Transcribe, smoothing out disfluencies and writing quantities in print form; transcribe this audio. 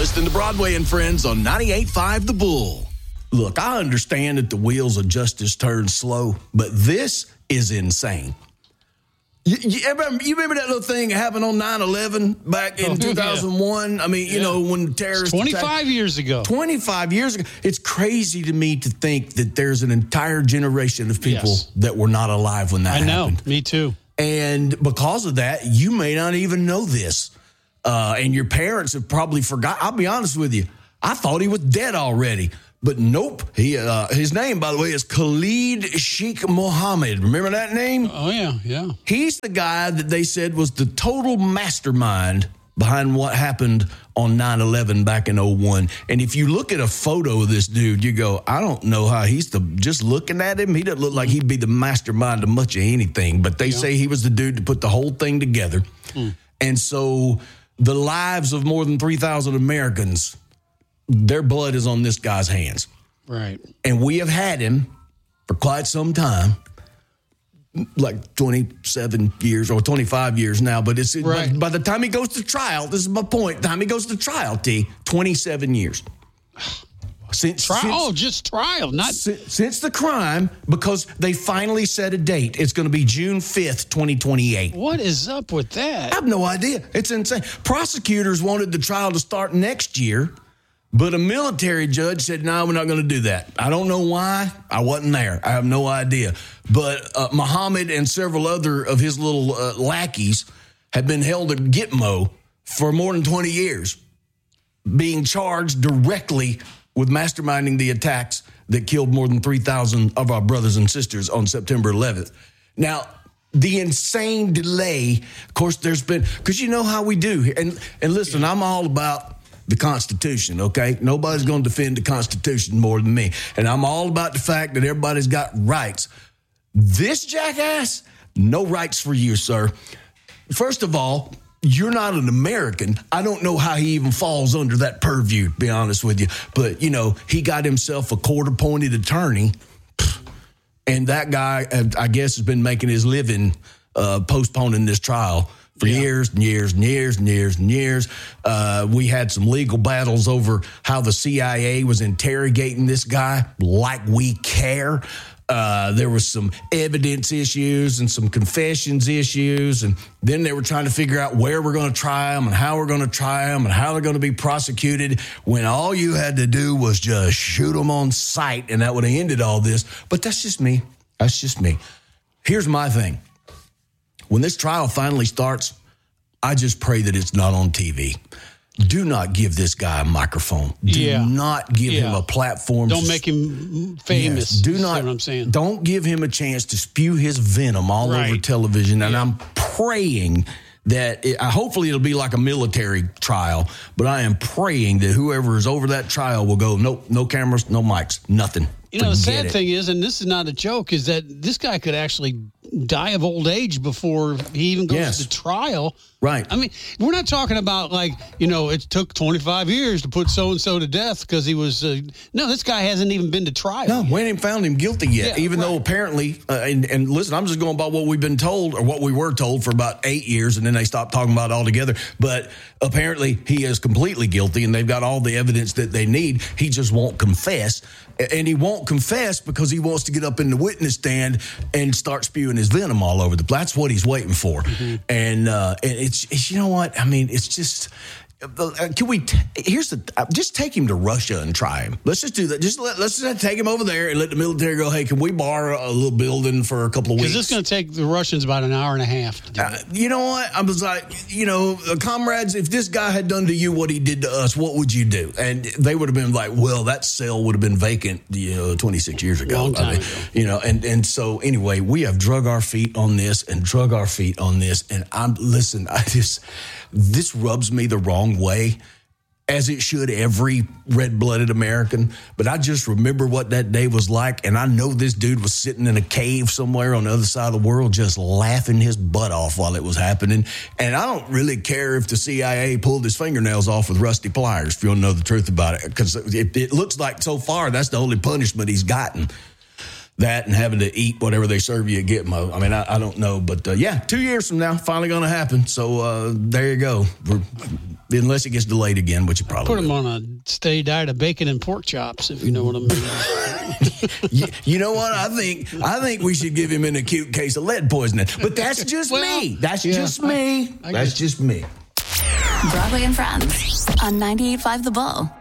listening to Broadway and Friends on 98.5 The Bull. Look, I understand that the wheels of justice turn slow, but this is insane. You remember that little thing that happened on 9/11 back in 2001? Yeah. I mean, you know, when the terrorists... 25 years ago. 25 years ago. It's crazy to me to think that there's an entire generation of people that were not alive when that happened. I know. Me too. And because of that, you may not even know this. And your parents have probably forgot. I'll be honest with you. I thought he was dead already. But nope. His name, by the way, is Khalid Sheikh Mohammed. Remember that name? Oh, yeah. He's the guy that they said was the total mastermind behind what happened on 9/11 back in 01. And if you look at a photo of this dude, you go, I don't know how just looking at him, he doesn't look like he'd be the mastermind of much of anything. But they say he was the dude to put the whole thing together. And so the lives of more than 3,000 Americans, their blood is on this guy's hands. Right. And we have had him for quite some time, like 27 years or 25 years now. But it's by the time he goes to trial, this is my point, the time he goes to trial, 27 years. Since trial, since the crime, because they finally set a date. It's going to be June 5th, 2028. What is up with that? I have no idea. It's insane. Prosecutors wanted the trial to start next year, but a military judge said, no, we're not going to do that. I don't know why. I wasn't there. I have no idea. But Muhammad and several other of his little lackeys have been held at Gitmo for more than 20 years, being charged directly with masterminding the attacks that killed more than 3,000 of our brothers and sisters on September 11th. Now, the insane delay, of course, there's been, because you know how we do. And listen, I'm all about the Constitution, okay? Nobody's going to defend the Constitution more than me. And I'm all about the fact that everybody's got rights. This jackass, no rights for you, sir. First of all, you're not an American. I don't know how he even falls under that purview, to be honest with you. But, you know, he got himself a court-appointed attorney, and that guy, I guess, has been making his living postponing this trial for years and years and years and years and years. We had some legal battles over how the CIA was interrogating this guy like we care. There was some evidence issues and some confessions issues. And then they were trying to figure out where we're going to try them and how we're going to try them and how they're going to be prosecuted, when all you had to do was just shoot them on sight, and that would have ended all this. But that's just me. That's just me. Here's my thing. When this trial finally starts, I just pray that it's not on TV. Do not give this guy a microphone. Do not give him a platform. Don't make him famous. Yes, do not. That's what I'm saying. Don't give him a chance to spew his venom all over television. And I'm praying that hopefully it'll be like a military trial, but I am praying that whoever is over that trial will go, nope, no cameras, no mics, nothing. You know, the sad thing is, and this is not a joke, is that this guy could actually die of old age before he even goes to trial. Right. I mean, we're not talking about like, you know, it took 25 years to put so-and-so to death because he was, no, this guy hasn't even been to trial. No, we ain't found him guilty yet, even though apparently, and listen, I'm just going by what we've been told, or what we were told for about 8 years, and then they stopped talking about it altogether. But apparently he is completely guilty, and they've got all the evidence that they need. He just won't confess. And he won't confess because he wants to get up in the witness stand and start spewing his venom all over the place. That's what he's waiting for. Mm-hmm. And it's, you know what? I mean, it's just, can we, just take him to Russia and try him. Let's just do that. Let's just take him over there and let the military go, hey, can we borrow a little building for a couple of weeks? Because it's going to take the Russians about an hour and a half to do it. You know what? I was like, you know, comrades, if this guy had done to you what he did to us, what would you do? And they would have been like, well, that cell would have been vacant, 26 years ago. Long time ago. You know, and so anyway, we have drug our feet on this. And this rubs me the wrong way, as it should every red-blooded American. But I just remember what that day was like, and I know this dude was sitting in a cave somewhere on the other side of the world just laughing his butt off while it was happening. And I don't really care if the CIA pulled his fingernails off with rusty pliers, if you want to know the truth about it, because it looks like so far that's the only punishment he's gotten. that and having to eat whatever they serve you at Gitmo. I mean, I don't know. But, 2 years from now, finally going to happen. So there you go. Unless it gets delayed again, which it probably Put him on a steady diet of bacon and pork chops, if you know what I mean. You know what? I think we should give him an acute case of lead poisoning. But that's just me. That's just me. That's just me. Broadway and Friends on 98.5 The Bull.